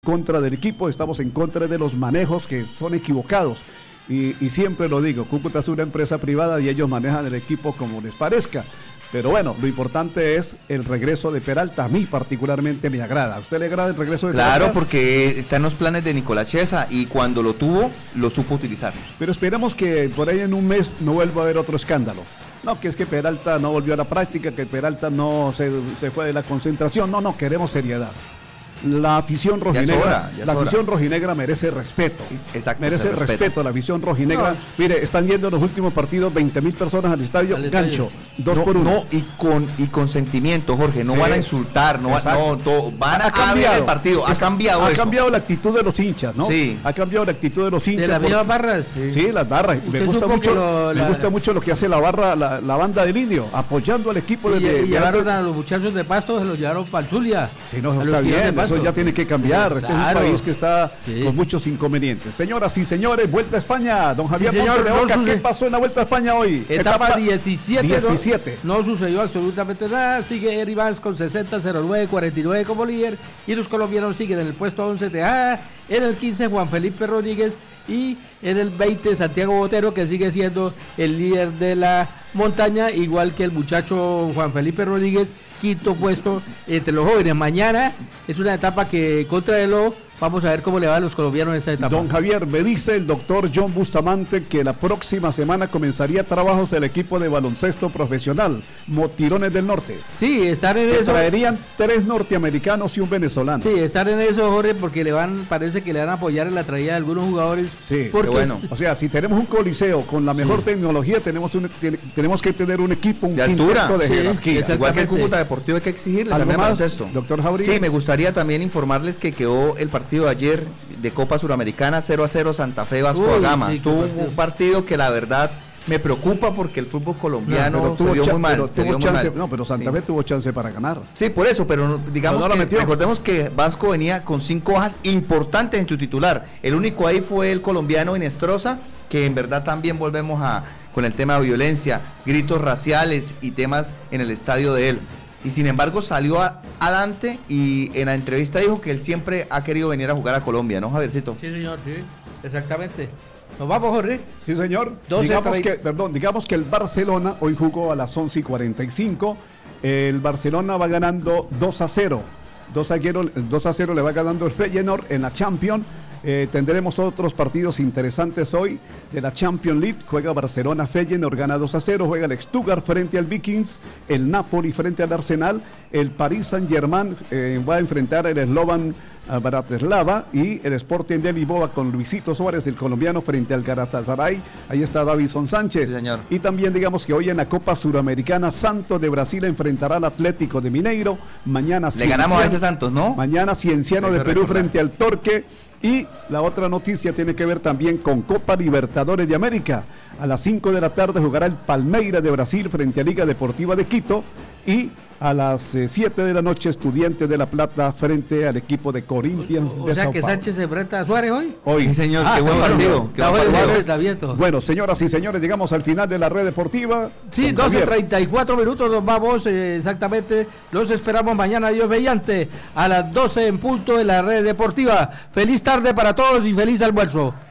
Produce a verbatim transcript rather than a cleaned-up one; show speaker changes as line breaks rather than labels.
contra del equipo, estamos en contra de los manejos que son equivocados. Y, y siempre lo digo, Cúcuta es una empresa privada y ellos manejan el equipo como les parezca. Pero bueno, lo importante es el regreso de Peralta. A mí particularmente me agrada. ¿A usted le agrada el regreso de Peralta?
Claro, porque está en los planes de Nicolás Chiesa y cuando lo tuvo, lo supo utilizar.
Pero esperemos que por ahí en un mes no vuelva a haber otro escándalo. No, que es que Peralta no volvió a la práctica, que Peralta no se, se fue de la concentración. No, no, queremos seriedad. La afición rojinegra,
ya es hora, ya es
la afición
hora.
rojinegra merece respeto.
Exacto,
merece respeto. respeto. La afición rojinegra.
No.
Mire, están yendo en los últimos partidos veinte mil personas al estadio. Al estadio. Gancho, dos
no,
por uno.
No, y con y con sentimiento, Jorge. No sí. van a insultar, no, va, no todo, van a,
ha cambiado,
a ver el partido. Ha cambiado
Ha
eso.
cambiado la actitud de los hinchas, ¿no?
Sí.
Ha cambiado la actitud de los hinchas.
De las
por...
mismas barras. Sí,
sí las barras. Me gusta mucho, lo, la... me gusta mucho lo que hace la barra, la, la banda del Indio, apoyando al equipo.
Y,
de,
y
de,
llevaron
de...
a los muchachos de Pasto, se los llevaron para el Zulia.
Sí, no, está bien, eso ya tiene que cambiar. Este
Claro.
es un país que está
sí.
con muchos inconvenientes. Señoras y señores, Vuelta a España. Don Javier
sí, señor,
Ponte de Oca,
no
¿qué pasó en la Vuelta a España hoy?
Etapa, Etapa diecisiete.
diecisiete.
No, no sucedió absolutamente nada. Sigue Eri Vaz con sesenta, cero nueve, cuarenta y nueve como líder. Y los colombianos siguen en el puesto once de A. En el quince, Juan Felipe Rodríguez. Y en el veinte, Santiago Botero, que sigue siendo el líder de la montaña, igual que el muchacho Juan Felipe Rodríguez, quinto puesto entre los jóvenes. Mañana es una etapa que contra el O, vamos a ver cómo le va a los colombianos en esta etapa.
Don Javier, me dice el doctor John Bustamante que la próxima semana comenzaría trabajos del equipo de baloncesto profesional, Motirones del Norte.
Sí, están en
que
eso.
Traerían tres norteamericanos y un venezolano.
Sí, están en eso, Jorge, porque le van, parece que le van a apoyar en la traída de algunos jugadores.
Sí,
porque
bueno. O sea, si tenemos un coliseo con la mejor sí. tecnología, tenemos un, tenemos que tener un equipo, un
de altura,
de
sí,
jerarquía.
Igual que el Cúcuta Deportivo hay que exigirle también
más,
baloncesto.
Doctor Jauregui.
Sí, me gustaría también informarles que quedó el partido de ayer de Copa Suramericana cero a cero Santa Fe Vasco da Gama. Sí, Tuvo un partido que la verdad me preocupa porque el fútbol colombiano no, se vio muy mal.
Pero
se vio
chance,
muy mal.
No, pero Santa sí. Fe tuvo chance para ganar.
Sí, por eso, pero digamos no, no que recordemos que Vasco venía con cinco hojas importantes en su titular. El único ahí fue el colombiano Inestrosa, que en verdad también volvemos a con el tema de violencia, gritos raciales y temas en el estadio de él. Y sin embargo salió a, a Dante y en la entrevista dijo que él siempre ha querido venir a jugar a Colombia, ¿no, Javiercito?
Sí, señor, sí, exactamente. Nos vamos, Jorge.
Sí, señor. Digamos que, perdón, digamos que el Barcelona hoy jugó a las once y cuarenta y cinco. El Barcelona va ganando dos a cero. dos a cero le va ganando el Feyenoord en la Champions. Eh, tendremos otros partidos interesantes hoy de la Champions League. Juega Barcelona, Feyenoord gana dos a cero, juega el Stuttgart frente al Vikings, el Napoli frente al Arsenal, el Paris Saint-Germain eh, va a enfrentar el Slovan Bratislava y el Sporting de Lisboa con Luisito Suárez, el colombiano, frente al Galatasaray. Ahí está Davison Sánchez.
Sí, señor.
Y también digamos que hoy en la Copa Suramericana, Santos de Brasil enfrentará al Atlético de Mineiro. Mañana
le ganamos a ese Santos, ¿no?
Mañana Cienciano de Perú recordar. frente al Torque. Y la otra noticia tiene que ver también con Copa Libertadores de América. A las cinco de la tarde jugará el Palmeiras de Brasil frente a Liga Deportiva de Quito. Y a las siete de la noche Estudiantes de La Plata frente al equipo de Corinthians
o, o
de
sea
Sao
que
Paulo.
Sánchez se enfrenta a Suárez hoy.
Hoy,
sí, señor, ah, qué buen partido. Qué buen
partido.
Bueno, señoras y señores, llegamos al final de la red deportiva.
Sí, doce treinta y cuatro minutos nos vamos eh, exactamente. Los esperamos mañana, Dios mediante, a las doce en punto de la red deportiva. Feliz tarde para todos y feliz almuerzo.